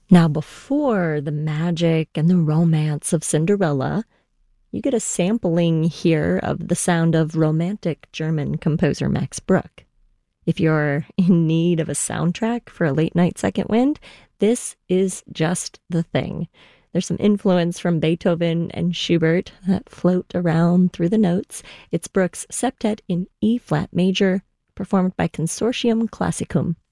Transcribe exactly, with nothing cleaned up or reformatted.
Now, before the magic and the romance of Cinderella, you get a sampling here of the sound of romantic German composer Max Bruch. If you're in need of a soundtrack for a late night second wind, this is just the thing. There's some influence from Beethoven and Schubert that float around through the notes. It's Bruch's Septet in E flat major, performed by Consortium Classicum.